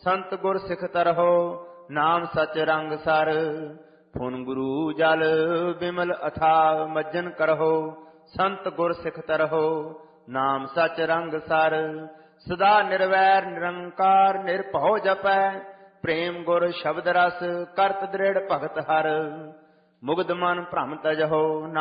ਸੰਤ ਗੁਰ ਸਿੱਖ ਤਰਹੁ, ਨਾਮ ਸਚ ਰੰਗ ਸਰ। ਫੁਨ ਗੁਰੂ ਜਲ ਬਿਮਲ ਅਥਾਹ, ਮੱਜਨ ਕਰਹੁ ਸੰਤ ਗੁਰ ਸਿੱਖ ਤਰਹੁ, ਨਾਮ ਸਚ ਰੰਗ ਸਰ। ਸਦਾ ਨਿਰਵੈਰ ਨਿਰੰਕਾਰ, ਨਿਰਭਉ ਜਪੈ ਪ੍ਰੇਮ ਗੁਰ ਸ਼ਬਦ ਰਸ। ਕਰਤ ਦ੍ਰਿੜ ਭਗਤ ਹਰ, ਮੁਗਧ ਮਨ ਭ੍ਰਮ ਤਜਹੁ।